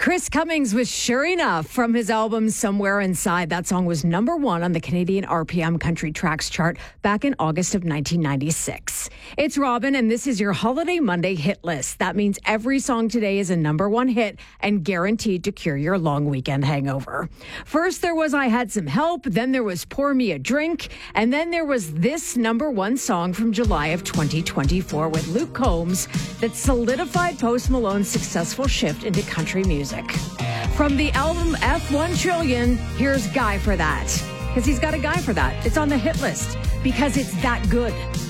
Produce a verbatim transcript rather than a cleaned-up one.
Chris Cummings was Sure Enough from his album Somewhere Inside. That song was number one on the Canadian R P M Country Tracks chart back in August of nineteen ninety-six. It's Robin, and this is your Holiday Monday hit list. That means every song today is a number one hit and guaranteed to cure your long weekend hangover. First, there was I Had Some Help. Then there was Pour Me a Drink. And then there was this number one song from July of twenty twenty-four with Luke Combs that solidified Post Malone's successful shift into country music. From the album F one Trillion, here's Guy for That. Because he's got a guy for that. It's on the hit list because it's that good.